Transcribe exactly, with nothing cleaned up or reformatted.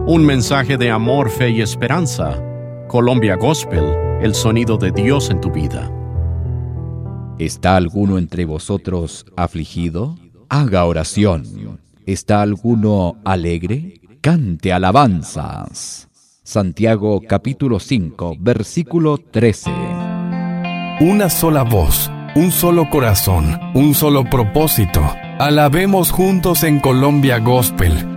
Un mensaje de amor, fe y esperanza. Colombia Gospel, el sonido de Dios en tu vida. ¿Está alguno entre vosotros afligido? Haga oración. ¿Está alguno alegre? Cante alabanzas. Santiago capítulo cinco, versículo trece. Una sola voz, un solo corazón, un solo propósito. Alabemos juntos en Colombia Gospel.